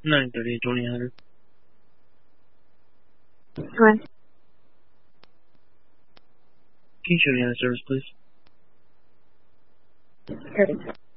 9:30, 2000. Go ahead. Can you show me out of service, please? Perfect.